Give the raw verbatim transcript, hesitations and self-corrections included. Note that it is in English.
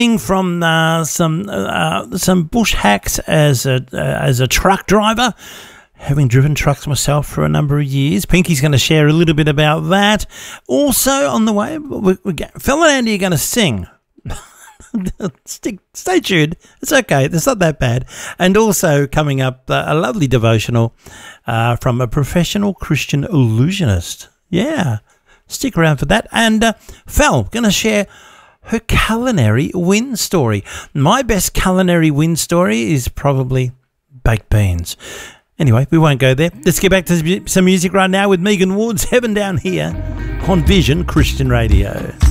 from uh, some uh, some bush hacks as a uh, as a truck driver, having driven trucks myself for a number of years. Pinky's going to share a little bit about that. Also on the way, we, we get, Phil and Andy are going to sing. Stick, stay tuned. It's okay. It's not that bad. And also coming up, uh, a lovely devotional uh, from a professional Christian illusionist. Yeah, stick around for that. And uh, Fel going to share her culinary win story. My best culinary win story is probably baked beans. Anyway, we won't go there. Let's get back to some music right now with Megan Ward's Heaven Down Here on Vision Christian Radio.